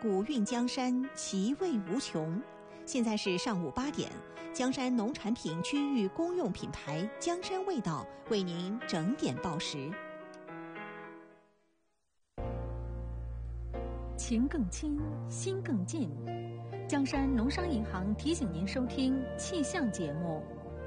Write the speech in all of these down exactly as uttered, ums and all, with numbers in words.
古韵江山，其味无穷。现在是上午八点，江山农产品区域公用品牌江山味道为您整点报时。 情更亲，心更近。江山农商银行提醒您收听气象节目。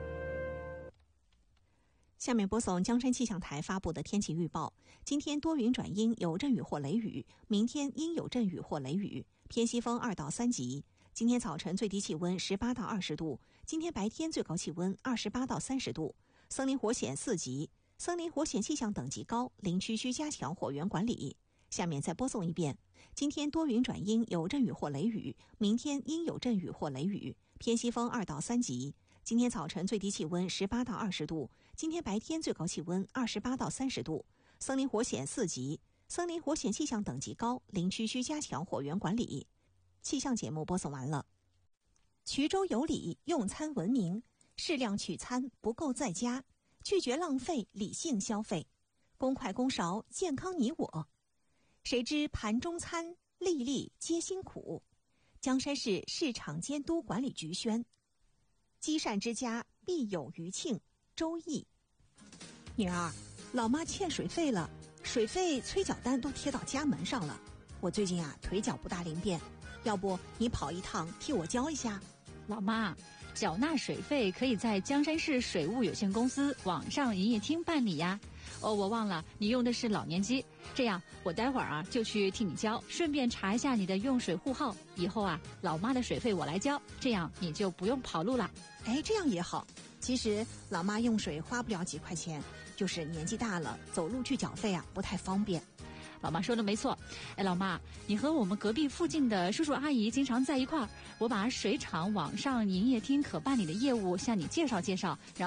下面播送江山气象台发布的天气预报。今天多云转阴，有阵雨或雷雨，明天阴有阵雨或雷雨，偏西风二到三级。今天早晨最低气温十八到二十度，今天白天最高气温二十八到三十度。森林火险四级，森林火险气象等级高，林区需加强火源管理。下面再播送一遍。今天多云转阴，有阵雨或雷雨，明天阴有阵雨或雷雨，偏西风二到三级。今天早晨最低气温十八到二十度，今天白天最高气温二十八到三十度。森林火险四级，森林火险气象等级高，林区需加强火源管理。气象节目播送完了。衢州有礼，用餐文明，适量取餐，不够在家，拒绝浪费，理性消费，公筷公勺，健康你我。谁知盘中餐，粒粒皆辛苦。江山市市场监督管理局宣。积善之家必有余庆。周易。女儿，老妈欠水费了，水费催缴单都贴到家门上了。我最近啊腿脚不大灵便，要不你跑一趟替我交一下？ 老妈，缴纳水费可以在江山市水务有限公司网上营业厅办理呀。哦，我忘了你用的是老年机，这样我待会儿啊就去替你交，顺便查一下你的用水户号。以后啊，老妈的水费我来交，这样你就不用跑路了。 哎，这样也好。其实老妈用水花不了几块钱，就是年纪大了，走路去缴费啊不太方便。 老妈说的没错。哎，老妈，你和我们隔壁附近的叔叔阿姨经常在一块儿，我把水厂网上营业厅可办理的业务向你介绍介绍，然后